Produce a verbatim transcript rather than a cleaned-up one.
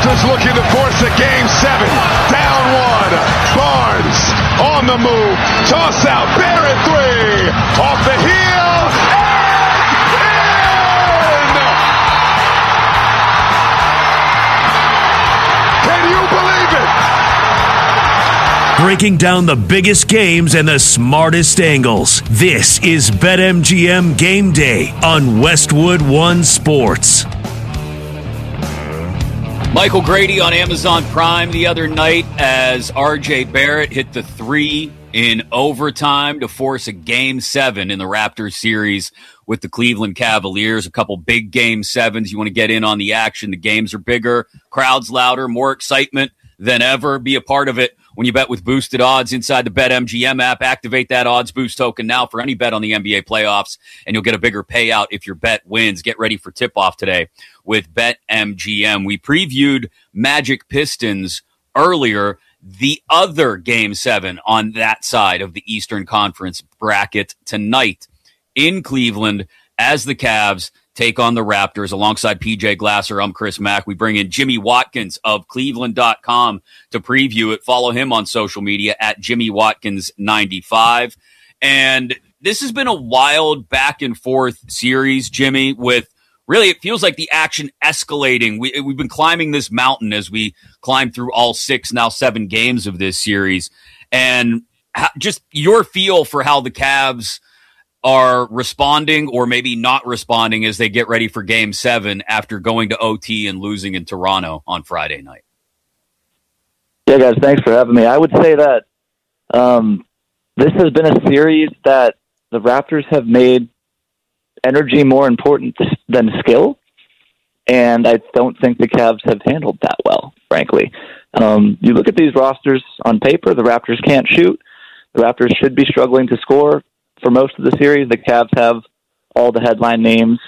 Raptors looking to force a game seven. Down one. Barnes on the move. Toss out. Barrett three. Off the heel. And in! Can you believe it? Breaking down the biggest games and the smartest angles. This is BetMGM Game Day on Westwood One Sports. Michael Grady on Amazon Prime the other night as R J Barrett hit the three in overtime to force a game seven in the Raptors series with the Cleveland Cavaliers. A couple big game sevens. You want to get in on the action. The games are bigger, crowds louder, more excitement than ever. Be a part of it when you bet with boosted odds inside the BetMGM app. Activate that odds boost token now for any bet on the N B A playoffs, and you'll get a bigger payout if your bet wins. Get ready for tip-off today with BetMGM. We previewed Magic Pistons earlier, the other game seven on that side of the Eastern Conference bracket tonight in Cleveland as the Cavs take on the Raptors. Alongside P J Glasser, I'm Chris Mack. We bring in Jimmy Watkins of Cleveland dot com to preview it. Follow him on social media at Jimmy Watkins ninety-five. And this has been a wild back and forth series, Jimmy, with really, it feels like the action escalating. We, we've been climbing this mountain as we climb through all six, now seven games of this series. And how, just your feel for how the Cavs are responding or maybe not responding as they get ready for game seven after going to O T and losing in Toronto on Friday night. Yeah, guys, thanks for having me. I would say that um, this has been a series that the Raptors have made energy more important than skill, and I don't think the Cavs have handled that well, frankly. Um, you look at these rosters on paper, the Raptors can't shoot. The Raptors should be struggling to score for most of the series. The Cavs have all the headline names